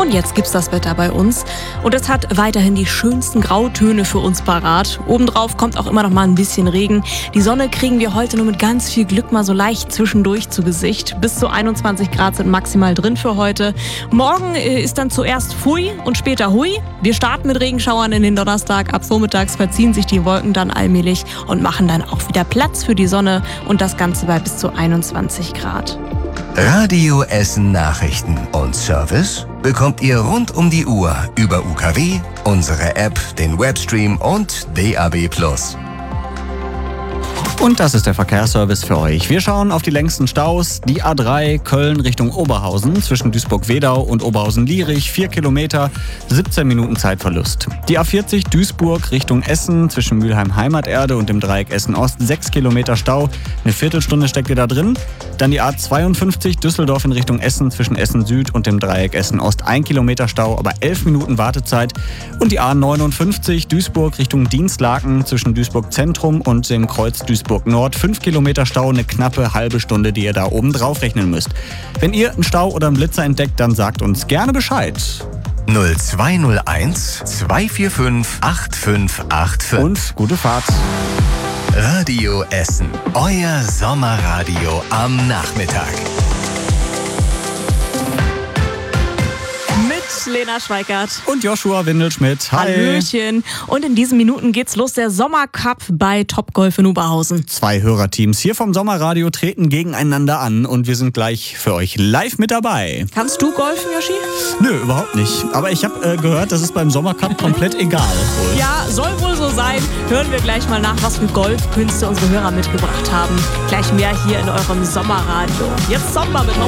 Und jetzt gibt's das Wetter bei uns. Und es hat weiterhin die schönsten Grautöne für uns parat. Obendrauf kommt auch immer noch mal ein bisschen Regen. Die Sonne kriegen wir heute nur mit ganz viel Glück mal so leicht zwischendurch zu Gesicht. Bis zu 21 Grad sind maximal drin für heute. Morgen ist dann zuerst Pfui und später Hui. Wir starten mit Regenschauern in den Donnerstag. Ab vormittags verziehen sich die Wolken dann allmählich und machen dann auch wieder Platz für die Sonne. Und das Ganze bei bis zu 21 Grad. Radio Essen Nachrichten und Service bekommt ihr rund um die Uhr über UKW, unsere App, den Webstream und DAB+. Und das ist der Verkehrsservice für euch. Wir schauen auf die längsten Staus. Die A3 Köln Richtung Oberhausen zwischen Duisburg-Wedau und Oberhausen-Lierich 4 Kilometer, 17 Minuten Zeitverlust. Die A40 Duisburg Richtung Essen zwischen Mülheim-Heimaterde und dem Dreieck Essen-Ost 6 Kilometer Stau, eine Viertelstunde steckt ihr da drin. Dann die A52 Düsseldorf in Richtung Essen zwischen Essen-Süd und dem Dreieck Essen-Ost 1 Kilometer Stau, aber 11 Minuten Wartezeit. Und die A59 Duisburg Richtung Dienstlaken zwischen Duisburg-Zentrum und dem Kreuz Duisburg Nord 5 Kilometer Stau, eine knappe halbe Stunde, die ihr da oben drauf rechnen müsst. Wenn ihr einen Stau oder einen Blitzer entdeckt, dann sagt uns gerne Bescheid. 0201 245 8585. Und gute Fahrt. Radio Essen, euer Sommerradio am Nachmittag. Lena Schweikart. Und Joshua Windelschmidt. Hi. Hallöchen. Und in diesen Minuten geht's los, der Sommercup bei Topgolf in Oberhausen. 2 Hörerteams hier vom Sommerradio treten gegeneinander an und wir sind gleich für euch live mit dabei. Kannst du golfen, Joshi? Nö, überhaupt nicht. Aber ich habe gehört, das ist beim Sommercup komplett egal. Wohl. Ja, soll wohl so sein. Hören wir gleich mal nach, was für Golfkünste unsere Hörer mitgebracht haben. Gleich mehr hier in eurem Sommerradio. Jetzt Sommer mit